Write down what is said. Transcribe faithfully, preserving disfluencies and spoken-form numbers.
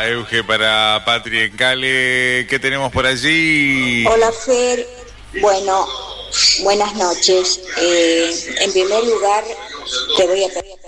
Hola, Euge, para Patri en Cale. ¿Qué tenemos por allí? Hola, Fer. Bueno, buenas noches. Eh, en primer lugar, te voy a pedir